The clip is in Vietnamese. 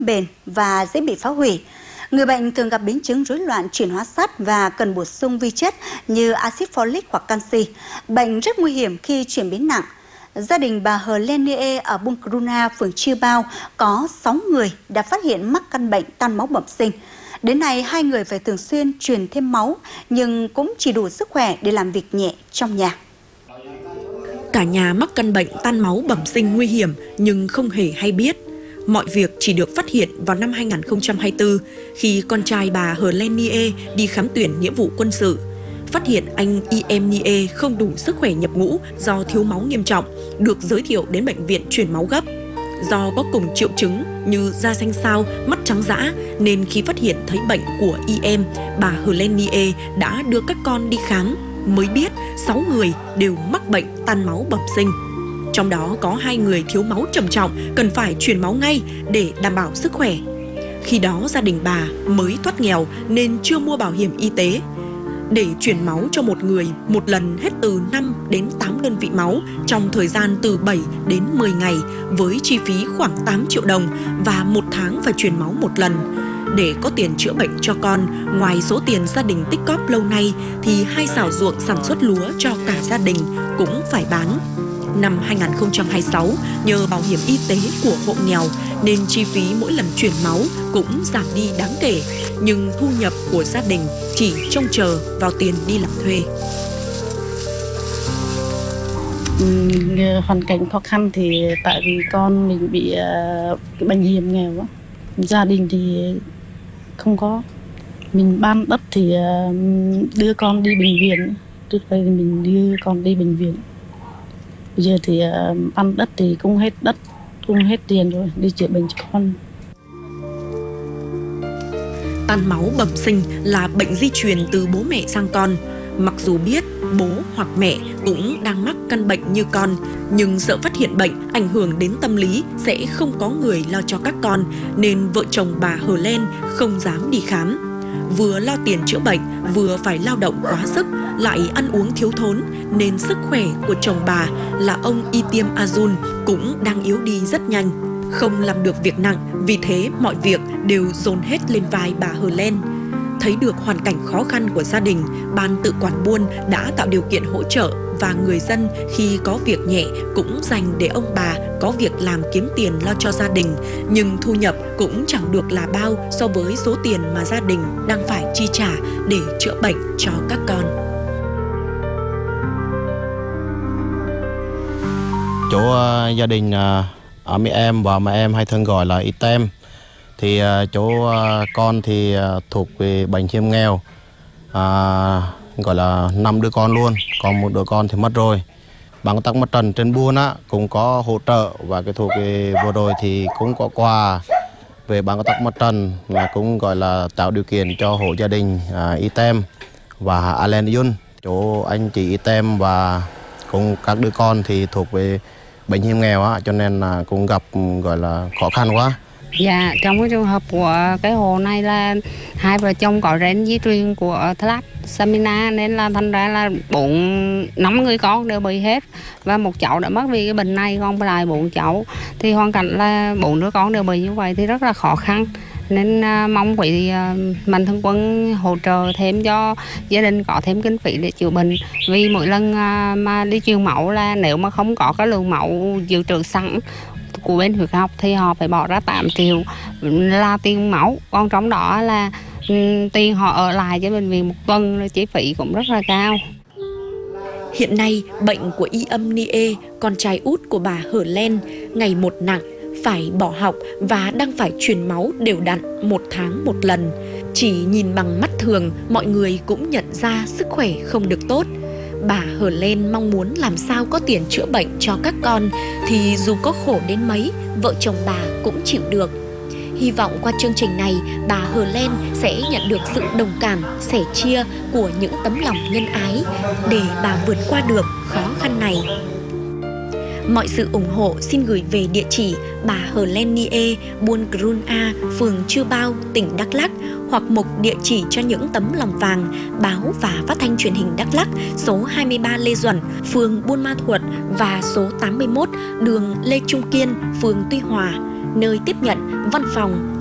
bền và dễ bị phá hủy. Người bệnh thường gặp biến chứng rối loạn chuyển hóa sắt và cần bổ sung vi chất như axit folic hoặc canxi. Bệnh rất nguy hiểm khi chuyển biến nặng. Gia đình bà Hờ Lenie ở Buôn Kruna, phường Chư Bao có 6 người đã phát hiện mắc căn bệnh tan máu bẩm sinh. Đến nay, 2 người phải thường xuyên truyền thêm máu nhưng cũng chỉ đủ sức khỏe để làm việc nhẹ trong nhà. Cả nhà mắc căn bệnh tan máu bẩm sinh nguy hiểm nhưng không hề hay biết. Mọi việc chỉ được phát hiện vào năm 2024 khi con trai bà Hờ Lenie đi khám tuyển nghĩa vụ quân sự. Phát hiện anh Iem Nie không đủ sức khỏe nhập ngũ do thiếu máu nghiêm trọng, được giới thiệu đến bệnh viện truyền máu gấp. Do có cùng triệu chứng như da xanh xao, mắt trắng dã nên khi phát hiện thấy bệnh của Iem, bà Hờ Lenie đã đưa các con đi khám, mới biết 6 người đều mắc bệnh tan máu bẩm sinh. Trong đó có 2 người thiếu máu trầm trọng, cần phải truyền máu ngay để đảm bảo sức khỏe. Khi đó gia đình bà mới thoát nghèo nên chưa mua bảo hiểm y tế. Để chuyển máu cho một người một lần hết từ 5 đến 8 đơn vị máu trong thời gian từ 7 đến 10 ngày với chi phí khoảng 8 triệu đồng và 1 tháng phải truyền máu một lần. Để có tiền chữa bệnh cho con, ngoài số tiền gia đình tích cóp lâu nay thì 2 xào ruộng sản xuất lúa cho cả gia đình cũng phải bán. Năm 2026, nhờ bảo hiểm y tế của hộ nghèo nên chi phí mỗi lần chuyển máu cũng giảm đi đáng kể, nhưng thu nhập của gia đình chỉ trông chờ vào tiền đi làm thuê. Hoàn cảnh khó khăn thì tại vì con mình bị cái bệnh hiểm nghèo đó. Gia đình thì không có. Mình ban đất thì đưa con đi bệnh viện. Trước đây thì mình đưa con đi bệnh viện. Bây giờ thì ăn đất thì cũng hết đất, cũng hết tiền rồi, đi chữa bệnh cho con. Tan máu bẩm sinh là bệnh di truyền từ bố mẹ sang con. Mặc dù biết bố hoặc mẹ cũng đang mắc căn bệnh như con, nhưng sợ phát hiện bệnh ảnh hưởng đến tâm lý sẽ không có người lo cho các con, nên vợ chồng bà Hờ Len không dám đi khám. Vừa lo tiền chữa bệnh, vừa phải lao động quá sức, lại ăn uống thiếu thốn, nên sức khỏe của chồng bà là ông Itiêm Azun cũng đang yếu đi rất nhanh. Không làm được việc nặng, vì thế mọi việc đều dồn hết lên vai bà Hờ Len. Thấy được hoàn cảnh khó khăn của gia đình, ban tự quản buôn đã tạo điều kiện hỗ trợ và người dân khi có việc nhẹ cũng dành để ông bà có việc làm kiếm tiền lo cho gia đình. Nhưng thu nhập cũng chẳng được là bao so với số tiền mà gia đình đang phải chi trả để chữa bệnh cho các con. Chỗ gia đình ở Mỹ Em và mẹ em hay thường gọi là Item. Thì chỗ con thì thuộc về bệnh hiểm nghèo, gọi là 5 đứa con luôn, còn 1 đứa con thì mất rồi. Ban công tác mặt trận trên buôn cũng có hỗ trợ, và cái thuộc về vừa rồi thì cũng có quà về ban công tác mặt trận, là cũng gọi là tạo điều kiện cho hộ gia đình Item và Alen Yun. Chỗ anh chị Item và cũng các đứa con thì thuộc về bệnh hiểm nghèo cho nên là cũng gặp gọi là khó khăn quá. Dạ, trong cái trường hợp của cái hồ này là 2 vợ chồng có gen di truyền của thalassemia, nên là thành ra là 5 người con đều bị hết, và 1 cháu đã mất vì cái bệnh này, còn lại 4 cháu. Thì hoàn cảnh là 4 đứa con đều bị như vậy thì rất là khó khăn, nên mong quý mạnh thường quân hỗ trợ thêm cho gia đình có thêm kinh phí để chữa bệnh. Vì mỗi lần mà đi truyền máu là nếu mà không có cái lượng máu dự trữ sẵn của bên huyết học thì họ phải bỏ ra 8 triệu là tiền máu, còn trong đó là tiền họ ở lại cho bệnh viện 1 tuần, chi phí cũng rất là cao. Hiện nay, bệnh của Iem Nie, con trai út của bà Hờ Len, ngày một nặng, phải bỏ học và đang phải truyền máu đều đặn 1 tháng 1 lần. Chỉ nhìn bằng mắt thường, mọi người cũng nhận ra sức khỏe không được tốt. Bà Hờ Len mong muốn làm sao có tiền chữa bệnh cho các con, thì dù có khổ đến mấy, vợ chồng bà cũng chịu được. Hy vọng qua chương trình này, bà Hờ Len sẽ nhận được sự đồng cảm, sẻ chia của những tấm lòng nhân ái để bà vượt qua được khó khăn này. Mọi sự ủng hộ xin gửi về địa chỉ bà Hờ Lenie, Buôn Kruna, phường Chư Bao, tỉnh Đắk Lắk, hoặc mục địa chỉ cho những tấm lòng vàng, báo và phát thanh truyền hình Đắk Lắk, số 23 Lê Duẩn, phường Buôn Ma Thuột, và số 81 đường Lê Trung Kiên, phường Tuy Hòa. nơi tiếp nhận, văn phòng,